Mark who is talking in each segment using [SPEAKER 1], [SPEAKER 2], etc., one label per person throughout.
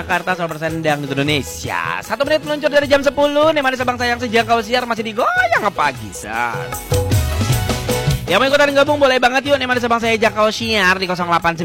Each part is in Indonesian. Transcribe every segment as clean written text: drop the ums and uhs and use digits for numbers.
[SPEAKER 1] Jakarta 100% Dangdut Indonesia. 1 menit meluncur dari jam 10. Nih manis abang sayang sejangkau siar masih digoyang pagi sar. Yang mau ikutan gabung boleh banget yuk. Nih manis abang saya jangkau siar di 0895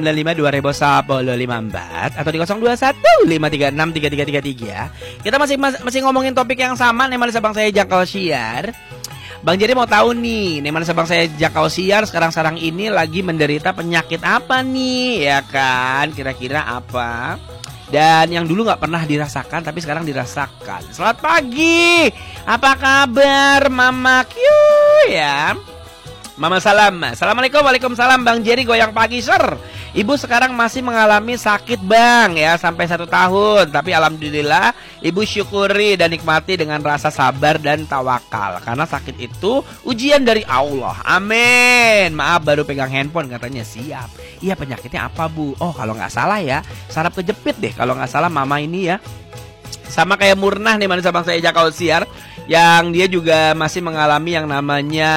[SPEAKER 1] 201054 atau di 021 536 3333. Kita masih ngomongin topik yang sama. Nih manis abang saya jangkau siar. Bang Jerry mau tahu nih manis abang saya jangkau siar sekarang ini lagi menderita penyakit apa nih, ya kan? Kira-kira apa? Dan yang dulu nggak pernah dirasakan tapi sekarang dirasakan. Selamat pagi, apa kabar Mama Q ya? Mama Salam. Assalamualaikum. Waalaikumsalam Bang Jerry goyang pagi sir. Ibu sekarang masih mengalami sakit bang ya sampai 1 tahun. Tapi alhamdulillah ibu syukuri dan nikmati dengan rasa sabar dan tawakal. Karena sakit itu ujian dari Allah. Amin. Maaf baru pegang handphone katanya siap. Iya penyakitnya apa bu? Oh kalau nggak salah ya saraf kejepit deh kalau nggak salah mama ini ya. Sama kayak Murnah nih manis abang saya Jakau Siar, yang dia juga masih mengalami yang namanya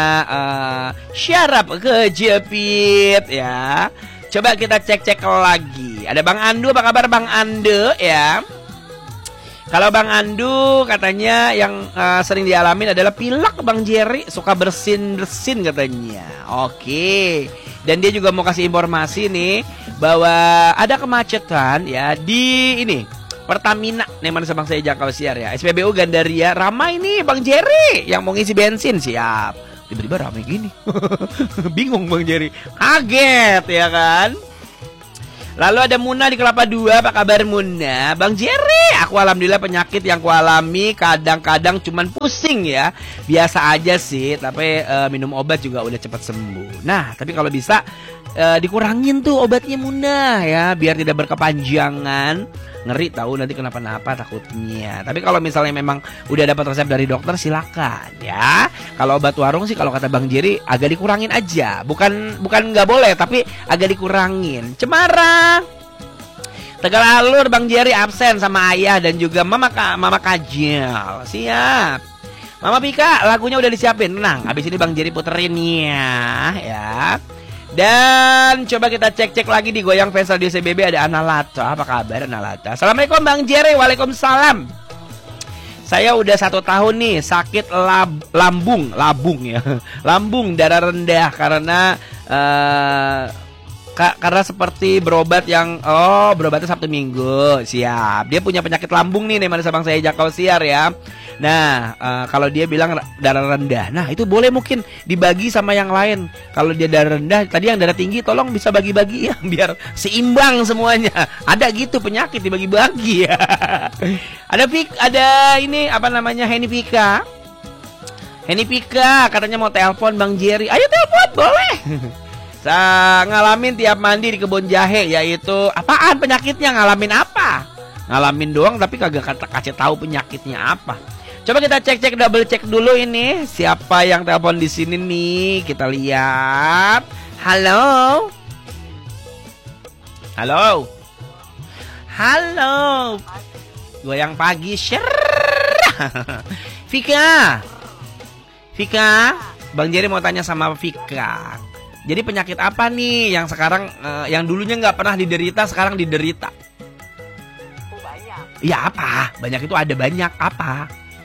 [SPEAKER 1] syaraf kejepit ya. Coba kita cek lagi. Ada Bang Andu, apa kabar Bang Andu ya? Kalau Bang Andu katanya yang sering dialami adalah pilek Bang Jerry, suka bersin-bersin katanya. Oke. Dan dia juga mau kasih informasi nih bahwa ada kemacetan ya di ini Pertamina nih manis abang saya Jakau Siar ya. SPBU Gandaria ramai nih Bang Jerry yang mau ngisi bensin siap. Tiba-tiba ramai gini. Bingung Bang Jerry. Kaget ya kan. Lalu ada Muna di Kelapa 2. Apa kabar Muna? Bang Jerry, aku alhamdulillah penyakit yang kualami kadang-kadang cuman pusing ya. Biasa aja sih, tapi minum obat juga udah cepat sembuh. Nah, tapi kalau bisa dikurangin tuh obatnya Muna ya, biar tidak berkepanjangan. Ngeri tahu nanti kenapa-napa takutnya. Tapi kalau misalnya memang udah dapat resep dari dokter silakan ya. Kalau obat warung sih kalau kata Bang Jerry agak dikurangin aja. Bukan nggak boleh tapi agak dikurangin. Cemara Tegal Alur Bang Jerry absen sama ayah dan juga Mama Kajal. Siap. Mama Pika lagunya udah disiapin. Tenang, habis ini Bang Jerry puterin ya. Dan coba kita cek lagi di Goyang Fans Radio CBB ada Analata. Apa kabar Analata? Assalamualaikum Bang Jerry. Waalaikumsalam. Saya udah 1 tahun nih sakit lambung ya. Lambung darah rendah karena seperti berobat berobatnya Sabtu Minggu. Siap. Dia punya penyakit lambung nih manis abang saya Jakau Siar ya. Nah, kalau dia bilang darah rendah, nah itu boleh mungkin dibagi sama yang lain. Kalau dia darah rendah, tadi yang darah tinggi tolong bisa bagi-bagi ya biar seimbang semuanya. Ada gitu penyakit dibagi-bagi ya. Ada ini apa namanya Heni Pika katanya mau telepon Bang Jerry. Ayo telepon boleh. Saya ngalamin tiap mandi di kebun jahe, yaitu apaan penyakitnya, ngalamin apa? Ngalamin doang tapi kagak kasih tahu penyakitnya apa. Coba kita double cek dulu ini siapa yang telepon di sini nih. Kita lihat. Halo. Goyang pagi share. Vika. Bang Jerry mau tanya sama Vika. Jadi penyakit apa nih yang sekarang yang dulunya nggak pernah diderita sekarang diderita?
[SPEAKER 2] Banyak.
[SPEAKER 1] Ya apa? Banyak itu ada banyak apa?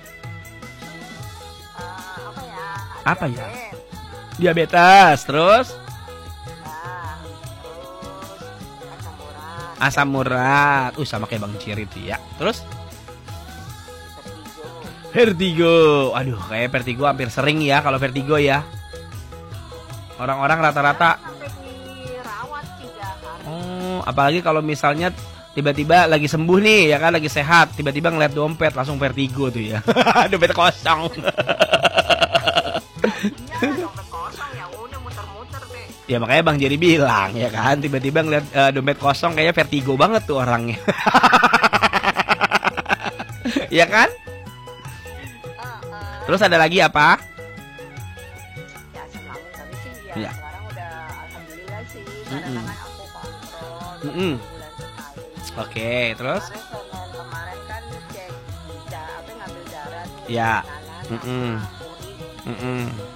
[SPEAKER 1] Apa ya? Diabetes, terus? Asam urat. Sama kayak Bang Jerry itu ya. Terus? Vertigo. Aduh, kayak vertigo hampir sering ya kalau vertigo ya. Orang-orang rata-rata
[SPEAKER 2] Dirawat 3 hari.
[SPEAKER 1] Apalagi kalau misalnya tiba-tiba lagi sembuh nih ya kan, lagi sehat, tiba-tiba ngeliat dompet langsung vertigo tuh ya. Dompet kosong.
[SPEAKER 2] Dompet kosong ya udah muter-muter deh.
[SPEAKER 1] Ya makanya Bang Jerry bilang ya kan, tiba-tiba ngeliat dompet kosong kayaknya vertigo banget tuh orangnya. Ya kan? Terus ada lagi apa?
[SPEAKER 2] Ya selalu tapi sih
[SPEAKER 1] Ya.
[SPEAKER 2] sekarang udah alhamdulillah sih. Kadang-kadang aku kontrol
[SPEAKER 1] Mm-mm.
[SPEAKER 2] bulan sekali.
[SPEAKER 1] Oke, terus?
[SPEAKER 2] Kemarin kan cek ngambil darah nih.
[SPEAKER 1] Ya.
[SPEAKER 2] Kenalan,
[SPEAKER 1] Mm-mm.
[SPEAKER 2] sama urin.